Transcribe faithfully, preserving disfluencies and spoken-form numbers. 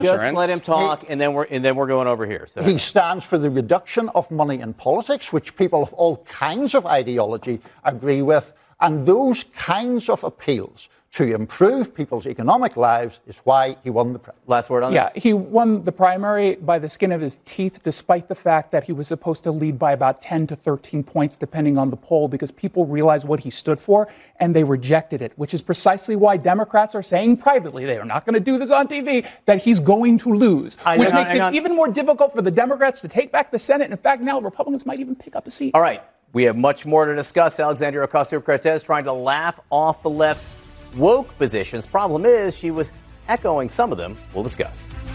Just let him talk, and then we're and then we're going over here. So he stands for the reduction of money in politics, which people of all kinds of ideology agree with, and those kinds of appeals to improve people's economic lives is why he won the primary. Last word on yeah, that? Yeah, he won the primary by the skin of his teeth, despite the fact that he was supposed to lead by about ten to thirteen points, depending on the poll, because people realized what he stood for, and they rejected it, which is precisely why Democrats are saying privately, they are not going to do this on T V, that he's going to lose, I, which hang makes on, it on. even more difficult for the Democrats to take back the Senate. In fact, now Republicans might even pick up a seat. All right, we have much more to discuss. Alexandria Ocasio-Cortez trying to laugh off the left's woke positions. Problem is, she was echoing some of them. We'll discuss.